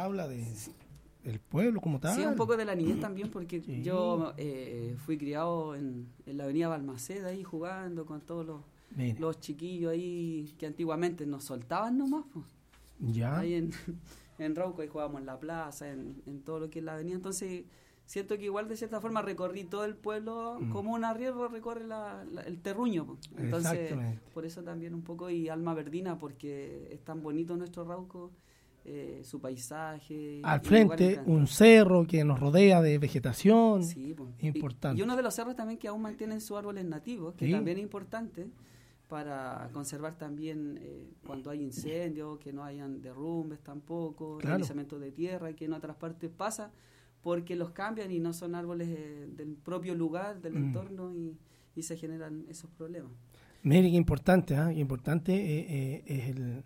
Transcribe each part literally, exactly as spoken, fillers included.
habla de, del pueblo como tal. Sí, un poco de la niñez también, porque Sí. yo eh, fui criado en, en la avenida Balmaceda, ahí jugando con todos los, Mire, los chiquillos ahí que antiguamente nos soltaban nomás, pues. ya. Ahí en, en Rauco, ahí jugábamos en la plaza, en, en todo lo que es la avenida. Entonces, siento que igual de cierta forma recorrí todo el pueblo Mm. como un arriero recorre la, la- el terruño, po. Entonces, Exactamente. por eso también un poco, y alma verdina, porque es tan bonito nuestro Rauco, eh, su paisaje. Al y frente, lugar encantador. un cerro que nos rodea de vegetación. Sí, po. Y- Importante. Y, uno de los cerros también que aún mantienen sus árboles nativos, que Sí. también es importante para conservar también eh, cuando hay incendios, que no hayan derrumbes tampoco, Claro. deslizamientos de tierra, que en otras partes pasa, porque los cambian y no son árboles eh, del propio lugar, del Mm. entorno, y, y se generan esos problemas. Mire qué importante, ¿ah? Qué importante eh, eh, es el,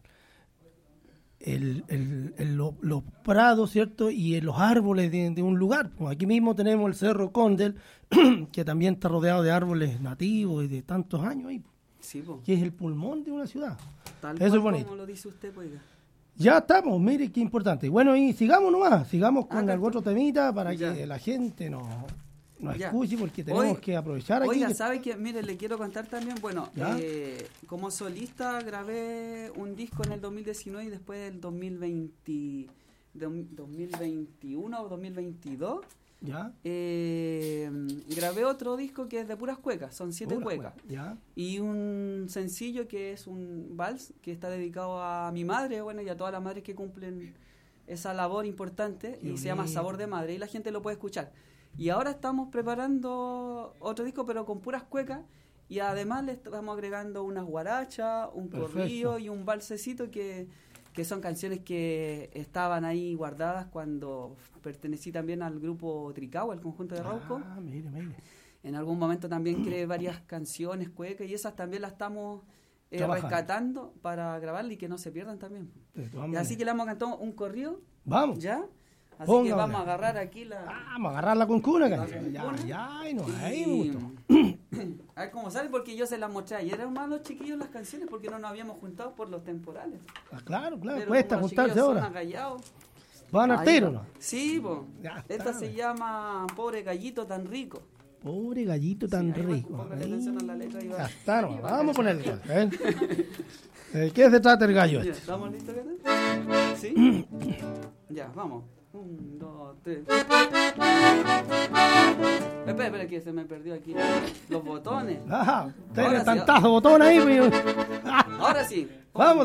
el, el- el- lo- los prados, ¿cierto? Y eh, los árboles de, de un lugar. Pues aquí mismo tenemos el Cerro Condel, que también está rodeado de árboles nativos y de tantos años ahí, Sí, po. que es el pulmón de una ciudad. Tal Eso es cual bonito. como lo dice usted, pues. oiga. Ya estamos, mire qué importante. Bueno, y sigamos nomás, sigamos Ah, con perfecto. algún otro temita para Ya. que la gente nos, nos Ya. escuche, porque tenemos Oye, que aprovechar aquí. Oiga, que- ¿sabe qué? Mire, le quiero contar también, bueno, ¿Ya? eh, como solista grabé un disco en el dos mil diecinueve y después del dos mil veinte, dom- dos mil veintiuno o dos mil veintidós, ¿Ya? eh, grabé otro disco que es de puras cuecas, son siete Pura cuecas. cueca, ¿Ya? Y un sencillo que es un vals que está dedicado a mi madre, bueno, y a todas las madres que cumplen esa labor importante, Qué y se llama bonito. Sabor de Madre, y la gente lo puede escuchar. Y ahora estamos preparando otro disco, pero con puras cuecas, y además le estamos agregando unas guarachas, un Perfecto. corrido y un valsecito que, que son canciones que estaban ahí guardadas cuando pertenecí también al grupo Tricao, el conjunto de Rauco. Ah, mire, mire. En algún momento también creé varias canciones, cuecas, y esas también las estamos eh, Trabajando. rescatando para grabarlas y que no se pierdan también. De todas Y maneras. así que le hemos cantado un corrido, Vamos. ¿ya? Así que Póngale. vamos a agarrar aquí la... Vamos a agarrarla con cuna, La canción. con Ya, cuna. ya, y no, y- ahí me gustó. A ver cómo sale, porque yo se las mostré ayer, hermano, los chiquillos, las canciones, porque no nos habíamos juntado por los temporales. Ah, claro, claro, Pero cuesta como los juntarse chiquillos son ahora. agallados, Van al ahí tiro, va. ¿no? Sí, po. Ya Esta está, se ve. llama Pobre Gallito Tan Rico. Pobre gallito tan Sí, ahí va, rico. póngale Ahí. atención a la letra y va. Ya está, no, Ahí va. vamos a ponerle. ¿eh? ¿De qué se trata el gallo Ya, este? ¿estamos listos, Cata? ¿Sí? Ya, vamos. Un, dos, tres. Espera, espera, que se me perdió aquí los botones. Ajá, Ahora tiene sí, tantazo botón ahí, pero... Ahora sí. Vamos.